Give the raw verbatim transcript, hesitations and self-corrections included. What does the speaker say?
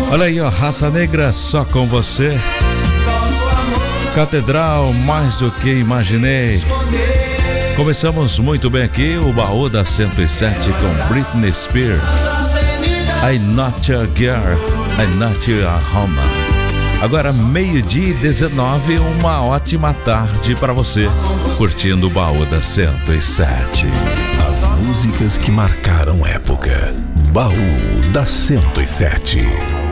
Olha aí, ó, Raça Negra, Só Com Você. Catedral, Mais Do Que Imaginei. Começamos muito bem aqui o baú da cento e sete com Britney Spears. I'm Not Your Girl, I'm Not Your Home. Agora meio-dia e dezenove, uma ótima tarde para você, curtindo o baú da cento e sete. As músicas que marcaram época. Baú da cento e sete.